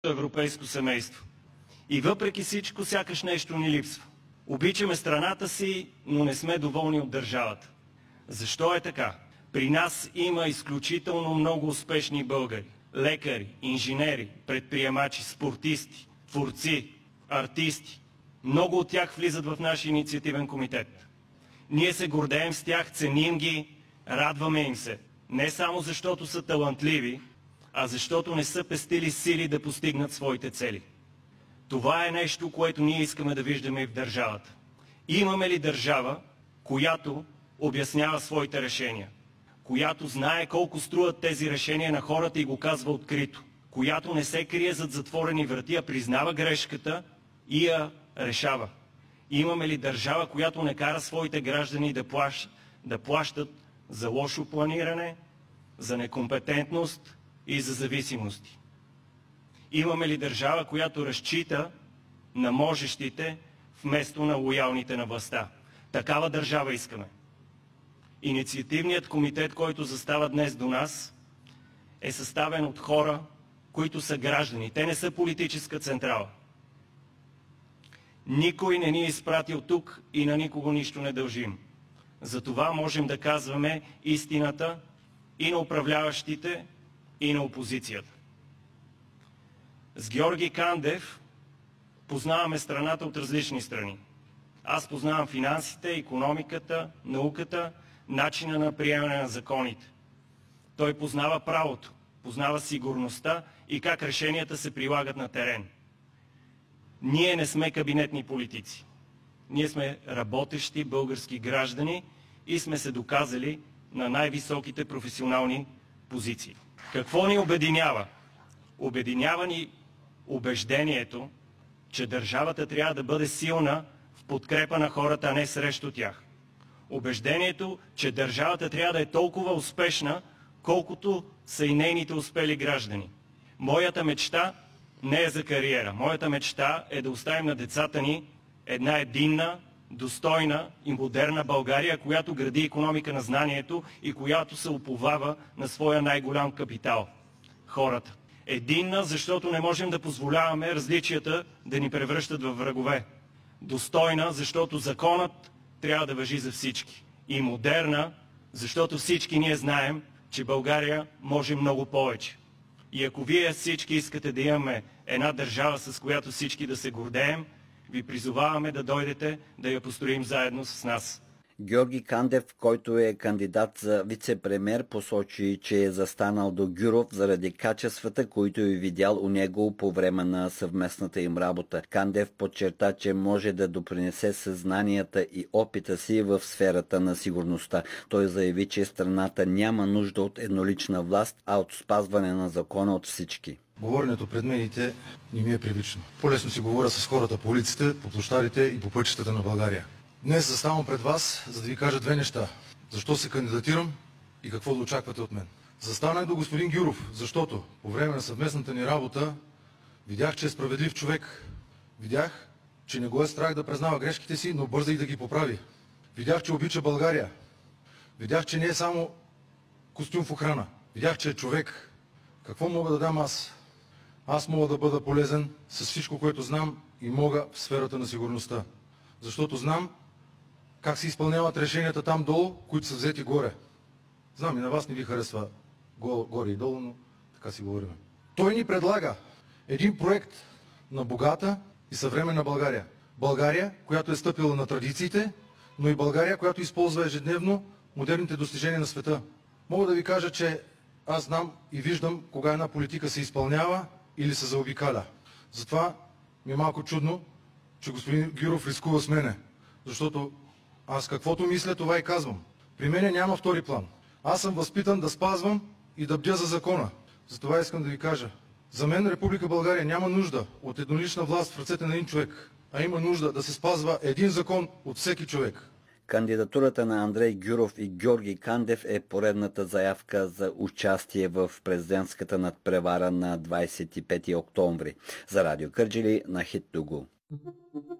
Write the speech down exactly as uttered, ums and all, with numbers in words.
европейско семейство. И въпреки всичко, сякаш нещо ни липсва. Обичаме страната си, но не сме доволни от държавата. Защо е така? При нас има изключително много успешни българи. Лекари, инженери, предприемачи, спортисти, творци, артисти. Много от тях влизат в нашия инициативен комитет. Ние се гордеем с тях, ценим ги, радваме им се. Не само защото са талантливи, а защото не са пестили сили да постигнат своите цели. Това е нещо, което ние искаме да виждаме и в държавата. Имаме ли държава, която обяснява своите решения? Която знае колко струват тези решения на хората и го казва открито? Която не се крие зад затворени врати, а признава грешката и я решава? Имаме ли държава, която не кара своите граждани да плащат, да плащат за лошо планиране, за некомпетентност и за зависимости? Имаме ли държава, която разчита на можещите вместо на лоялните на властта? Такава държава искаме. Инициативният комитет, който застава днес до нас, е съставен от хора, които са граждани. Те не са политическа централа. Никой не ни е изпратил тук и на никого нищо не дължим. Затова можем да казваме истината и на управляващите, и на опозицията. С Георги Кандев познаваме страната от различни страни. Аз познавам финансите, икономиката, науката, начина на приемане на законите. Той познава правото, познава сигурността и как решенията се прилагат на терен. Ние не сме кабинетни политици. Ние сме работещи български граждани и сме се доказали на най-високите професионални позиции. Какво ни обединява? Обединява ни убеждението, че държавата трябва да бъде силна в подкрепа на хората, а не срещу тях. Убеждението, че държавата трябва да е толкова успешна, колкото са и нейните успели граждани. Моята мечта не е за кариера. Моята мечта е да оставим на децата ни една единна, достойна и модерна България, която гради икономика на знанието и която се уповава на своя най-голям капитал – хората. Единна, защото не можем да позволяваме различията да ни превръщат в врагове. Достойна, защото законът трябва да важи за всички. И модерна, защото всички ние знаем, че България може много повече. И ако вие всички искате да имаме една държава, с която всички да се гордеем, ви призоваваме да дойдете да я построим заедно с нас. Георги Кандев, който е кандидат за вице-премиер, посочи, че е застанал до Гюров заради качествата, които е видял у него по време на съвместната им работа. Кандев подчерта, че може да допринесе съзнанията и опита си в сферата на сигурността. Той заяви, че страната няма нужда от еднолична власт, а от спазване на закона от всички. Говоренето пред медиите не ми е привично. По-лесно си говоря с хората по улиците, по площадите и по пътищата на България. Днес заставам пред вас, за да ви кажа две неща. Защо се кандидатирам и какво да очаквате от мен. Застанах до господин Гюров, защото по време на съвместната ни работа видях, че е справедлив човек. Видях, че не го е страх да признава грешките си, но бърза и да ги поправи. Видях, че обича България. Видях, че не е само костюм в охрана. Видях, че е човек. Какво мога да дам аз? Аз мога да бъда полезен с всичко, което знам и мога в сферата на сигурността. Защото знам как се изпълняват решенията там долу, които са взети горе. Знам, и на вас не ви харесва горе и долу, но така си говорим. Той ни предлага един проект на богата и съвременна България. България, която е стъпила на традициите, но и България, която използва ежедневно модерните достижения на света. Мога да ви кажа, че аз знам и виждам кога една политика се изпълнява или се заобикаля. Затова ми е малко чудно, че господин Гюров рискува с мене. Защото аз каквото мисля, това и казвам. При мене няма втори план. Аз съм възпитан да спазвам и да бдя за закона. Затова искам да ви кажа. За мен Република България няма нужда от еднолична власт в ръцете на един човек, а има нужда да се спазва един закон от всеки човек. Кандидатурата на Андрей Гюров и Георги Кандев е поредната заявка за участие в президентската надпревара на двадесет и пети октомври. За Радио Кърджали на Хит Тугу.